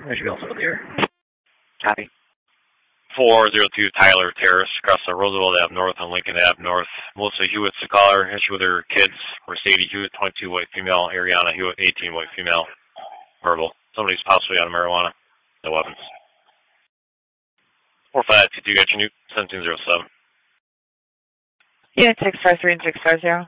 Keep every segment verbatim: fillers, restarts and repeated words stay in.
There should be also clear. Copy. four oh two Tyler Terrace, across the Roosevelt Ave North on Lincoln Ave North. Melissa Hewitt's the caller, issue with her kids. Mercedes Hewitt, twenty-two, white female. Ariana Hewitt, eighteen, white female. Verbal. Somebody's possibly on marijuana. No weapons. four five two two, got your new seventeen oh seven. Unit six five three and six five zero.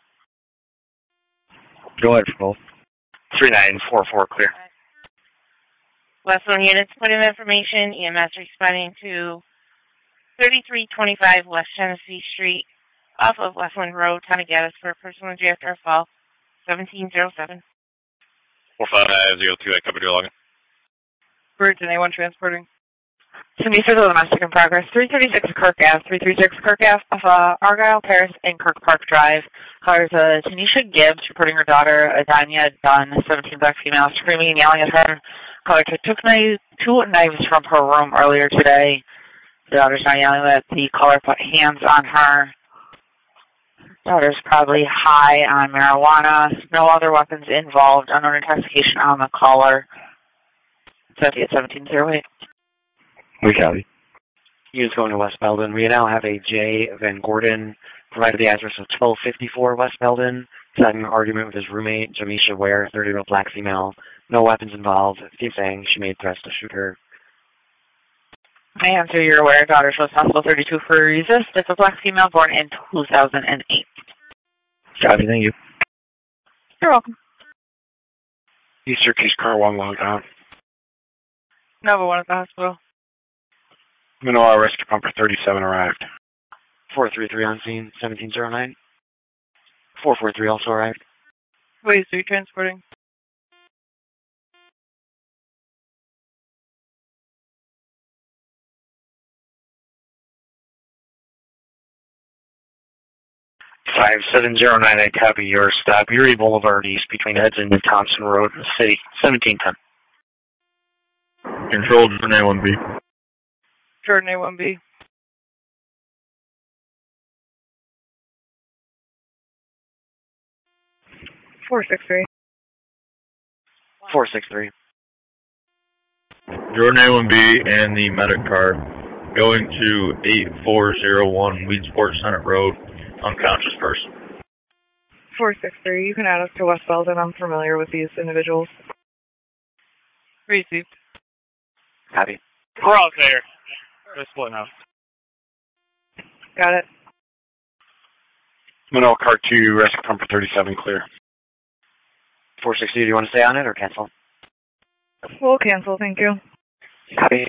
Go ahead for both. three nine four four, clear. Westland units put in information. E M S responding to thirty-three twenty-five West Tennessee Street off of Westland Road, Tonagatas, for a personal injury after a fall. seventeen oh seven. four five zero two, I covered your login. Birds and A one transporting. Cindy for the domestic in progress. three thirty-six Kirk Ave, three thirty-six Kirk Ave off uh, Argyle Terrace and Kirk Park Drive. Callers uh, Tanisha Gibbs reporting her daughter, Adanya Dunn, seventeen black female, screaming and yelling at her. Caller took knives, two knives from her room earlier today. The daughter's not yelling that the caller put hands on her. Daughter's probably high on marijuana. No other weapons involved. Unknown intoxication on the caller. Seventy at seventeen oh eight. We copy. Units going to West Belden. We now have a J. Van Gordon provided the address of twelve fifty-four West Belden. He's having an argument with his roommate, Jamisha Ware, thirty-year-old black female. No weapons involved. He's saying she made threats to shoot her. I answer, you're aware, daughter shows possible thirty-two for resist. It's a black female born in two thousand eight. Copy, thank you. You're welcome. Easter Case Car one logged on. Nova one at the hospital. Minoa Rescue Pumper thirty-seven arrived. four three three on scene, seventeen oh nine. four four three also arrived. Wait, so you're transporting? five seven zero nine, I copy your stop. Erie Boulevard East between Edson and Thompson Road in the city. seventeen ten. Control Jordan A one B. Jordan A one B. four six three. four six three. Jordan A one B and the medic car going to eight four zero one Weedsport Senate Road, unconscious person. four six three, you can add us to West Belden. I'm familiar with these individuals. Received. Copy. We're all clear. We're splitting up. Got it. Minoa Car two, Rescue Pumper thirty-seven, clear. four sixty, do you want to stay on it or cancel? We'll cancel, thank you. Copy.